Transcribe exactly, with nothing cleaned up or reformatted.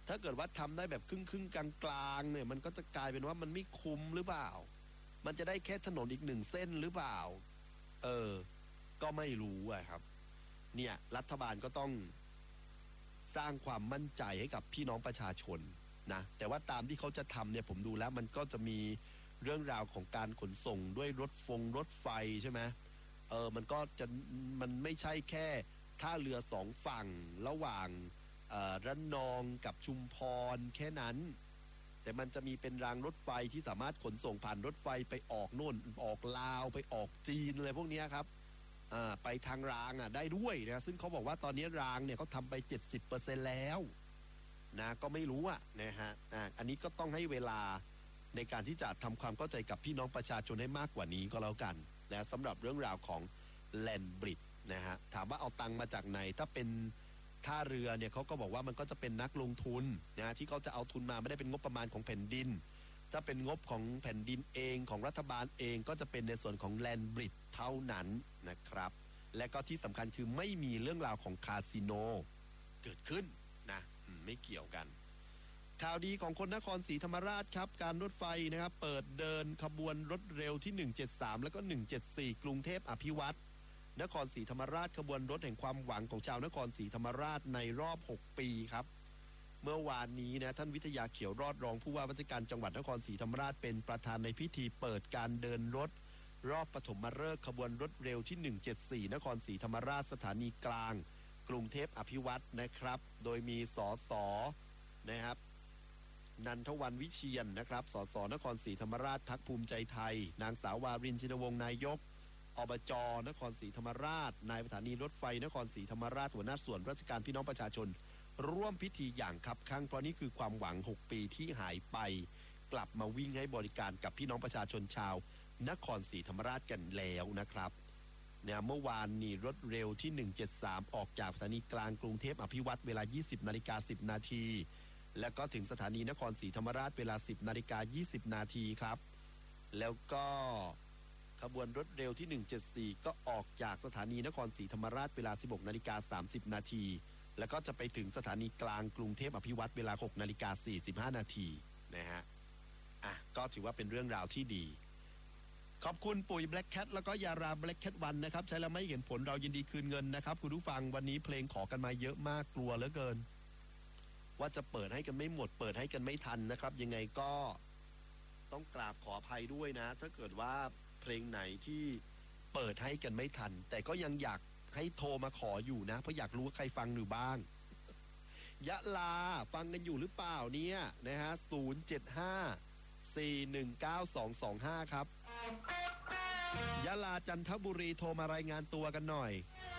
ถ้าเกิดว่าทำได้แบบครึ่งครึ่งกลางกลางเนี่ยมันก็จะกลายเป็นว่ามันไม่คุ้มหรือเปล่ามันจะได้แค่ถนนอีกหนึ่งเส้นหรือเปล่าเออก็ไม่รู้อะครับเนี่ยรัฐบาลก็ต้องสร้างความมั่นใจให้กับพี่น้องประชาชนนะแต่ว่าตามที่เขาจะทำเนี่ยผมดูแล้วมันก็จะมีเรื่องราวของการขนส่งด้วยรถฟงรถไฟใช่ไหมเออมันก็จะมันไม่ใช่แค่ท่าเรือสองฝั่งระหว่างระนองกับชุมพรแค่นั้นแต่มันจะมีเป็นรางรถไฟที่สามารถขนส่งผ่านรถไฟไปออกโน่นออกลาวไปออกจีนอะไรพวกนี้ครับไปทางรางอ่ะได้ด้วยนะซึ่งเขาบอกว่าตอนนี้รางเนี่ยเขาทำไป เจ็ดสิบเปอร์เซ็นต์ แล้วนะก็ไม่รู้อ่ะนะฮะอ่ะอันนี้ก็ต้องให้เวลาในการที่จะทำความเข้าใจกับพี่น้องประชาชนให้มากกว่านี้ก็แล้วกันนะสำหรับเรื่องราวของแลนบริดจ์นะฮะถามว่าเอาตังค์มาจากไหนถ้าเป็นท่าเรือเนี่ยเขาก็บอกว่ามันก็จะเป็นนักลงทุนนะที่เขาจะเอาทุนมาไม่ได้เป็นงบประมาณของแผ่นดินถ้าเป็นงบของแผ่นดินเองของรัฐบาลเองก็จะเป็นในส่วนของแลนบริดจ์เท่านั้นนะครับและก็ที่สำคัญคือไม่มีเรื่องราวของคาสิโนเกิดขึ้นนะไม่เกี่ยวกันข่าวดีของคนนครศรีธรรมราชครับการรถไฟนะครับเปิดเดินขบวนรถเร็วที่หนึ่งเจ็ดสามแล้วก็หนึ่งเจ็ดสี่กรุงเทพอภิวัตรนครศรีธรรมราชขบวนรถแห่งความหวังของชาวนครศรีธรรมราชในรอบหกปีครับเมื่อวานนี้นะท่านวิทยาเขียวรอดรองผู้ว่าราชการจังหวัดนครศรีธรรมราชเป็นประธานในพิธีเปิดการเดินรถรอบปฐมฤกษ์ขบวนรถเร็วที่หนึ่งเจ็ดสี่นครศรีธรรมราชสถานีกลางกรุงเทพอภิวัตรนะครับโดยมีสสนะครับนันทวันวิเชียร นะครับสสนครศรีธรรมราชพรรคภูมิใจไทยนางสาววารินชินวงศ์นายกอบจ.นครศรีธรรมราชนายสถานีรถไฟนครศรีธรรมราชหัวหน้าส่วนราชการพี่น้องประชาชนร่วมพิธีอย่างคับคั่งเพราะนี่คือความหวังหกปีที่หายไปกลับมาวิ่งให้บริการกับพี่น้องประชาชนชาวนครศรีธรรมราชกันแล้วนะครับเนี่ยเมื่อวานนี้รถเร็วที่หนึ่งเจ็ดสามออกจากสถานีกลางกรุงเทพอภิวัตรเวลา ยี่สิบนาฬิกาสิบนาทีแล้วก็ถึงสถานีนครศรีธรรมราชเวลา สิบนาฬิกายี่สิบนาทีครับแล้วก็ขบวนรถเร็วที่หนึ่งเจ็ดสี่ก็ออกจากสถานีนครศรีธรรมราชเวลา สิบหกนาฬิกาสามสิบนาทีแล้วก็จะไปถึงสถานีกลางกรุงเทพอภิวัตรเวลา หกนาฬิกาสี่สิบห้านาทีนะฮะอ่ะก็ถือว่าเป็นเรื่องราวที่ดีขอบคุณปุ๋ย Black Cat แล้วก็ยารา Black Cat วันนะครับใช้แล้วไม่เห็นผลเรายินดีคืนเงินนะครับคุณผู้ฟังวันนี้เพลงขอกันมาเยอะมากกลัวเหลือเกินว่าจะเปิดให้กันไม่หมดเปิดให้กันไม่ทันนะครับยังไงก็ต้องกราบขออภัยด้วยนะถ้าเกิดว่าเพลงไหนที่เปิดให้กันไม่ทันแต่ก็ยังอยากให้โทรมาขออยู่นะเพราะอยากรู้ว่าใครฟังอยู่บ้างยะลาฟังกันอยู่หรือเปล่าเนี่ยนะฮะศูนย์ เจ็ด ห้า สี่ หนึ่ง เก้า สอง สอง ห้าครับยะลาจันทบุรีโทรมารายงานตัวกันหน่อย